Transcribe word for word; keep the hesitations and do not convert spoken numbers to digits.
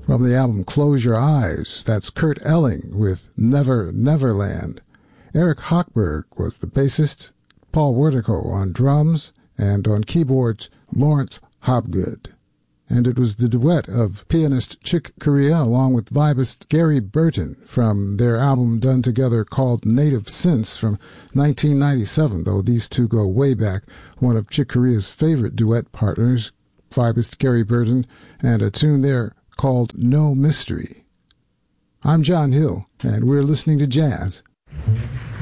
From the album Close Your Eyes, that's Kurt Elling with Never Neverland. Eric Hochberg was the bassist, Paul Wertico on drums, and on keyboards, Lawrence Hobgood. And it was the duet of pianist Chick Corea along with vibist Gary Burton from their album done together called Native Sense from nineteen ninety-seven, though these two go way back. One of Chick Corea's favorite duet partners, vibist Gary Burton, and a tune there called No Mystery. I'm John Hill, and we're listening to jazz.